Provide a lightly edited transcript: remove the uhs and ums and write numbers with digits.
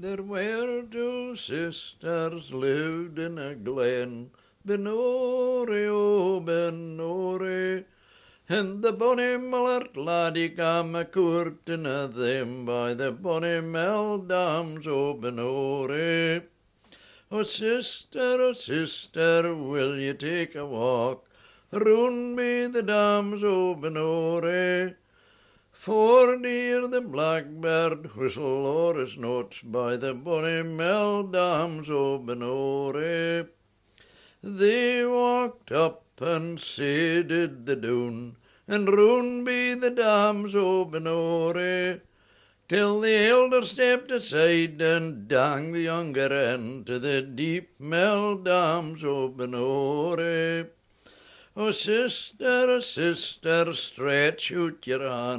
There were two sisters lived in a glen, Benore, oh Benore, and the bonny mullert laddie cam a courtin' of them by the bonny meldams, oh Benore. Oh sister, will you take a walk round me the dams, oh Benore? For dear the blackbird whistle o'er his notes by the bonny meldams, oh Benore. They walked up and seeded the doon, and round be the dams, oh Benore, till the elder stepped aside and dang the younger end to the deep meldams, oh Benore. Oh sister, stretch out your hand